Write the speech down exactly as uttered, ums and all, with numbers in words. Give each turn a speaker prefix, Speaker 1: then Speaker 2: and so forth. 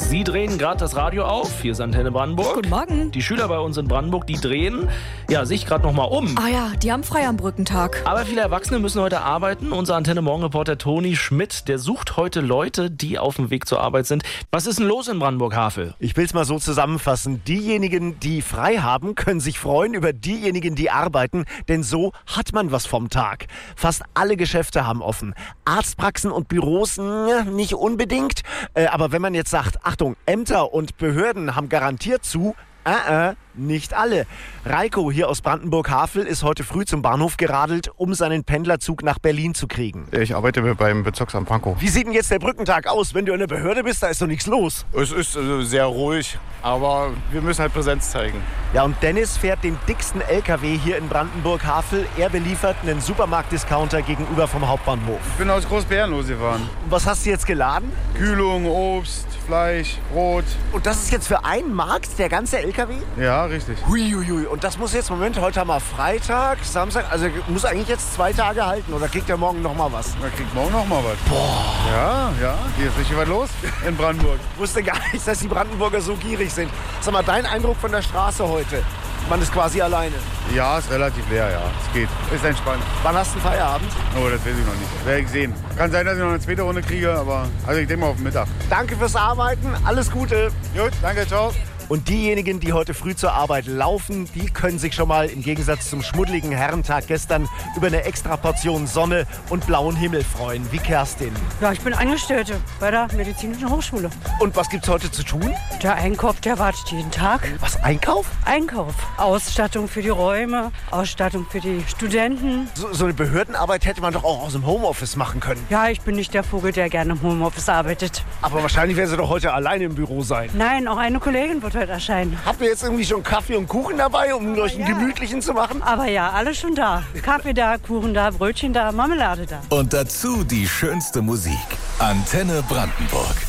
Speaker 1: Sie drehen gerade das Radio auf. Hier ist Antenne Brandenburg.
Speaker 2: Guten Morgen.
Speaker 1: Die Schüler bei uns in Brandenburg, die drehen ja, sich gerade noch mal um.
Speaker 2: Ah ja, die haben frei am Brückentag.
Speaker 1: Aber viele Erwachsene müssen heute arbeiten. Unser Antenne-Morgen-Reporter Toni Schmidt, der sucht heute Leute, die auf dem Weg zur Arbeit sind. Was ist denn los in Brandenburg, Havel?
Speaker 3: Ich will es mal so zusammenfassen. Diejenigen, die frei haben, können sich freuen über diejenigen, die arbeiten. Denn so hat man was vom Tag. Fast alle Geschäfte haben offen. Arztpraxen und Büros mh, nicht unbedingt. Äh, aber wenn man jetzt sagt, Achtung, Ämter und Behörden haben garantiert zu, äh, äh, nicht alle. Reiko hier aus Brandenburg-Havel ist heute früh zum Bahnhof geradelt, um seinen Pendlerzug nach Berlin zu kriegen.
Speaker 4: Ich arbeite beim Bezirksamt Pankow.
Speaker 3: Wie sieht denn jetzt der Brückentag aus? Wenn du in der Behörde bist, da ist doch nichts los.
Speaker 4: Es ist äh, sehr ruhig, aber wir müssen halt Präsenz zeigen.
Speaker 3: Ja, und Dennis fährt den dicksten L K W hier in Brandenburg-Havel. Er beliefert einen Supermarktdiscounter gegenüber vom Hauptbahnhof.
Speaker 4: Ich bin aus Großbären losgefahren.
Speaker 3: Was hast du jetzt geladen?
Speaker 4: Kühlung, Obst, Fleisch, Brot.
Speaker 3: Und das ist jetzt für einen Markt der ganze L K W?
Speaker 4: Ja, richtig.
Speaker 3: Huiuiui. Und das muss jetzt, Moment, heute haben wir Freitag, Samstag, also muss eigentlich jetzt zwei Tage halten oder kriegt er morgen noch mal was?
Speaker 4: Man kriegt morgen noch mal was. Boah. Ja, ja, hier ist richtig was los in Brandenburg.
Speaker 3: Ich wusste gar nicht, dass die Brandenburger so gierig sind. Sag mal, dein Eindruck von der Straße heute? Man ist quasi alleine.
Speaker 4: Ja, ist relativ leer, ja. Es geht. Ist entspannt.
Speaker 3: Wann hast du einen Feierabend?
Speaker 4: Oh, das weiß ich noch nicht. Werde ich sehen. Kann sein, dass ich noch eine zweite Runde kriege, aber also ich denke mal auf den Mittag.
Speaker 3: Danke fürs Arbeiten. Alles Gute.
Speaker 4: Gut, danke, ciao.
Speaker 3: Und diejenigen, die heute früh zur Arbeit laufen, die können sich schon mal im Gegensatz zum schmuddeligen Herrentag gestern über eine extra Portion Sonne und blauen Himmel freuen, wie Kerstin.
Speaker 5: Ja, ich bin Angestellte bei der Medizinischen Hochschule.
Speaker 3: Und was gibt's heute zu tun?
Speaker 5: Der Einkauf, der wartet jeden Tag.
Speaker 3: Was, Einkauf?
Speaker 5: Einkauf. Ausstattung für die Räume, Ausstattung für die Studenten.
Speaker 3: So, so eine Behördenarbeit hätte man doch auch aus dem Homeoffice machen können.
Speaker 5: Ja, ich bin nicht der Vogel, der gerne im Homeoffice arbeitet.
Speaker 3: Aber wahrscheinlich werden Sie doch heute alleine im Büro sein.
Speaker 5: Nein, auch eine Kollegin wird heute erscheinen.
Speaker 3: Habt ihr jetzt irgendwie schon Kaffee und Kuchen dabei, um euch einen
Speaker 5: ja.
Speaker 3: gemütlichen zu machen?
Speaker 5: Aber ja, alles schon da. Kaffee da, Kuchen da, Brötchen da, Marmelade da.
Speaker 6: Und dazu die schönste Musik. Antenne Brandenburg.